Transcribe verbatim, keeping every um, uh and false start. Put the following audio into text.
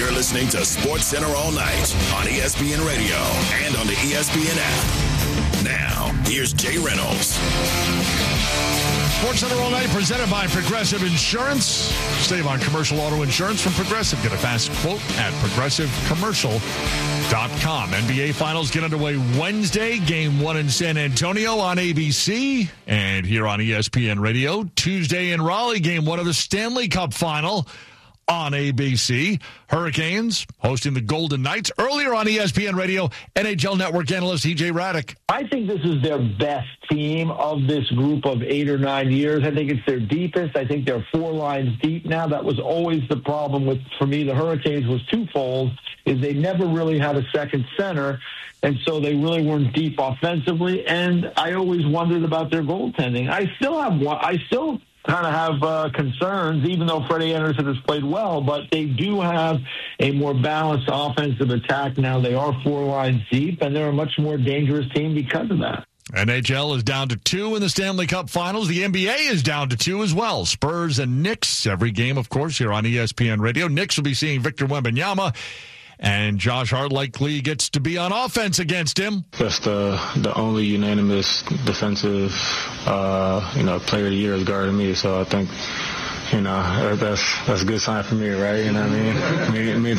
You're listening to Sports Center all night on E S P N Radio and on the E S P N app. Now, here's Jay Reynolds. Sports Center all night presented by Progressive Insurance. Save on commercial auto insurance from Progressive. Get a fast quote at progressive commercial dot com. N B A Finals get underway Wednesday. Game one in San Antonio on A B C and here on E S P N Radio. Tuesday in Raleigh, game one of the Stanley Cup Final on A B C. Hurricanes hosting the Golden Knights. Earlier on E S P N Radio, N H L Network analyst E J Radick. I think this is their best team of this group of eight or nine years. I think it's their deepest. I think they're four lines deep now. That was always the problem with, for me, the Hurricanes was twofold, is they never really had a second center, and so they really weren't deep offensively, and I always wondered about their goaltending. I still have one, I still kind of have uh, concerns, even though Freddie Anderson has played well, but they do have a more balanced offensive attack now. They are four lines deep, and they're a much more dangerous team because of that. N H L is down to two in the Stanley Cup Finals. The N B A is down to two as well. Spurs and Knicks, every game, of course, here on E S P N Radio. Knicks will be seeing Victor Wembanyama, and Josh Hart likely gets to be on offense against him. That's the the only unanimous defensive, uh, you know, player of the year is guarding me. So I think, you know, that's that's a good sign for me, right? You know what I mean? It means